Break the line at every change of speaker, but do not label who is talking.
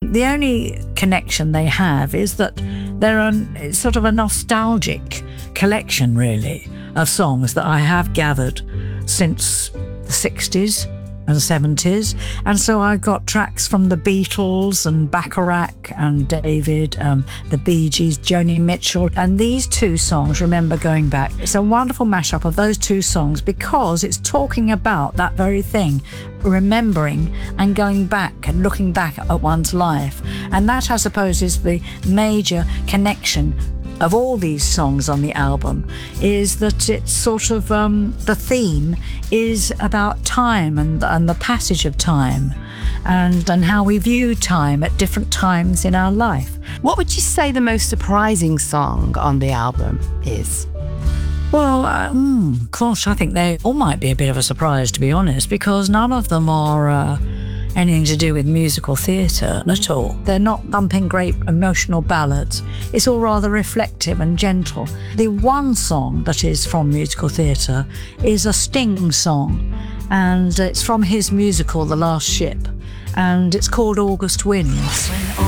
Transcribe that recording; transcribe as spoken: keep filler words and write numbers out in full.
the only connection they have is that they're an, it's sort of a nostalgic collection, really, of songs that I have gathered since the sixties and seventies. And so I've got tracks from the Beatles and Bacharach and David, um, the Bee Gees, Joni Mitchell. And these two songs, Remember Going Back, it's a wonderful mashup of those two songs because it's talking about that very thing, remembering and going back and looking back at one's life. And that, I suppose, is the major connection of all these songs on the album, is that it's sort of, um, the theme is about time and, and the passage of time and, and how we view time at different times in our life.
What would you say the most surprising song on the album is?
Well, uh, mm, gosh, I think they all might be a bit of a surprise, to be honest, because none of them are uh, anything to do with musical theatre at all. They're not thumping great emotional ballads. It's all rather reflective and gentle. The one song that is from musical theatre is a Sting song, and it's from his musical The Last Ship, and it's called August Winds.